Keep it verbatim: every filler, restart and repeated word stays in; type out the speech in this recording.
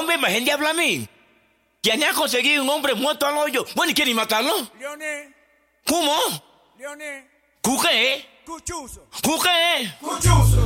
Hombre, me gente habla a mí. ¿Quién ha conseguido un hombre muerto al hoyo? Bueno, ¿y quiere matarlo? Leonel, ¿Cómo? Leonel, ¿Cu qué? Cuchuzo. ¿Cu qué? Cuchuzo.